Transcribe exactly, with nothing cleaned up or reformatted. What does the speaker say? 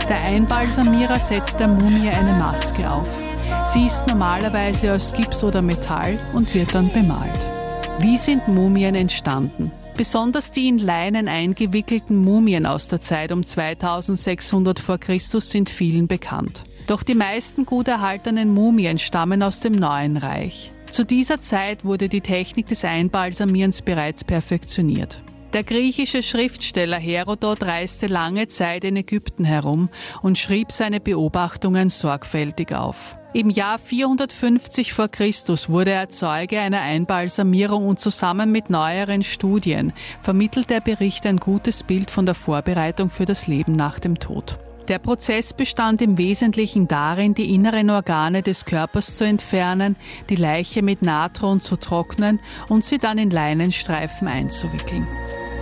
Der Einbalsamierer setzt der Mumie eine Maske auf. Sie ist normalerweise aus Gips oder Metall und wird dann bemalt. Wie sind Mumien entstanden? Besonders die in Leinen eingewickelten Mumien aus der Zeit um zweitausendsechshundert vor Christus sind vielen bekannt. Doch die meisten gut erhaltenen Mumien stammen aus dem Neuen Reich. Zu dieser Zeit wurde die Technik des Einbalsamierens bereits perfektioniert. Der griechische Schriftsteller Herodot reiste lange Zeit in Ägypten herum und schrieb seine Beobachtungen sorgfältig auf. Im Jahr vierhundertfünfzig vor Christus wurde er Zeuge einer Einbalsamierung und zusammen mit neueren Studien vermittelt der Bericht ein gutes Bild von der Vorbereitung für das Leben nach dem Tod. Der Prozess bestand im Wesentlichen darin, die inneren Organe des Körpers zu entfernen, die Leiche mit Natron zu trocknen und sie dann in Leinenstreifen einzuwickeln.